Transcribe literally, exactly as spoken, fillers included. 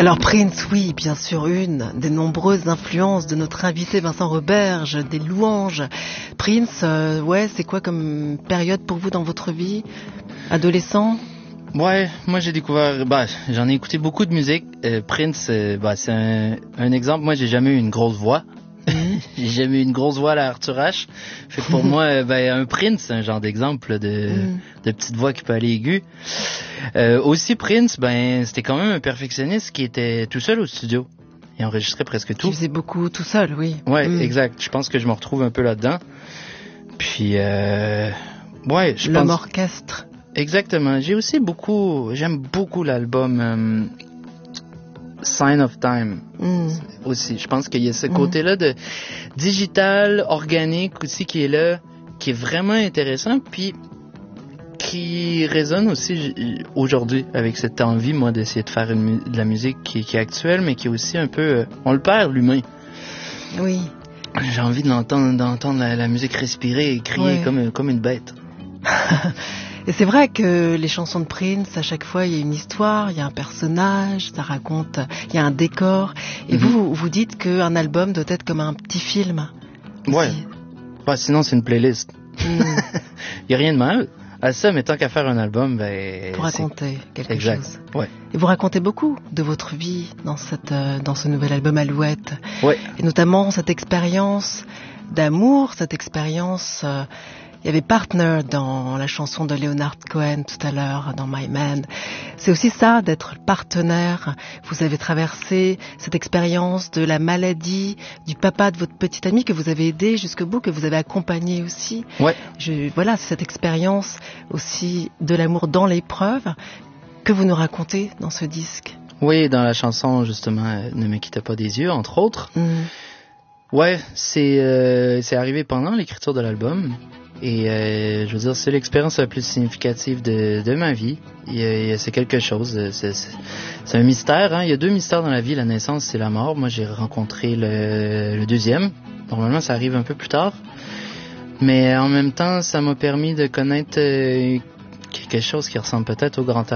Alors Prince, oui, bien sûr, une des nombreuses influences de notre invité Vincent Roberge, des louanges. Prince, euh, ouais, c'est quoi comme période pour vous dans votre vie? Adolescent? Ouais, moi j'ai découvert, bah, j'en ai écouté beaucoup de musique. Euh, Prince, euh, bah, c'est un, un exemple. Moi, j'ai jamais eu une grosse voix. J'ai jamais eu une grosse voix à la Arthur H. Fait que pour moi, ben, un Prince, c'est un genre d'exemple de, mm. de petite voix qui peut aller aiguë. Euh, aussi, Prince, ben, c'était quand même un perfectionniste qui était tout seul au studio. Il enregistrait presque tout. Il faisait beaucoup tout seul, oui. Ouais, mm. exact. Je pense que je me retrouve un peu là-dedans. Puis, euh, ouais, je L'homme pense... orchestre. Exactement. J'ai aussi beaucoup, j'aime beaucoup l'album euh, Sign of Time mm. aussi. Je pense qu'il y a ce mm. côté-là de digital, organique aussi qui est là, qui est vraiment intéressant, puis qui résonne aussi aujourd'hui avec cette envie, moi, d'essayer de faire une, de la musique qui, qui est actuelle, mais qui est aussi un peu... Euh, on le perd, l'humain. Oui. J'ai envie de l'entendre, d'entendre la, la musique respirer et crier ouais. comme, comme une bête. Et c'est vrai que les chansons de Prince, à chaque fois, il y a une histoire, il y a un personnage, ça raconte, il y a un décor. Et mm-hmm. vous, vous dites qu'un album doit être comme un petit film. Ouais. Bah, sinon, c'est une playlist. Il mm. n'y a rien de mal à ça, mais tant qu'à faire un album, ben... Pour raconter c'est... quelque exact. chose. Ouais. Et vous racontez beaucoup de votre vie dans, cette, euh, dans ce nouvel album Alouette. Ouais. Et notamment cette expérience d'amour, cette expérience... Euh, Il y avait Partner dans la chanson de Leonard Cohen tout à l'heure, dans My Man. C'est aussi ça, d'être partenaire. Vous avez traversé cette expérience de la maladie du papa de votre petite amie que vous avez aidé jusqu'au bout, que vous avez accompagné aussi. Ouais. Je, voilà, c'est cette expérience aussi de l'amour dans l'épreuve que vous nous racontez dans ce disque. Oui, dans la chanson, justement, Ne me quitte pas des yeux, entre autres. Mm. Ouais, c'est, euh, c'est arrivé pendant l'écriture de l'album. Et euh, je veux dire, c'est l'expérience la plus significative de, de ma vie. Il y a, c'est quelque chose. C'est, c'est, c'est un mystère. Hein? Il y a deux mystères dans la vie, la naissance et la mort. Moi, j'ai rencontré le, le deuxième. Normalement, ça arrive un peu plus tard. Mais en même temps, ça m'a permis de connaître euh, quelque chose qui ressemble peut-être au grand amour.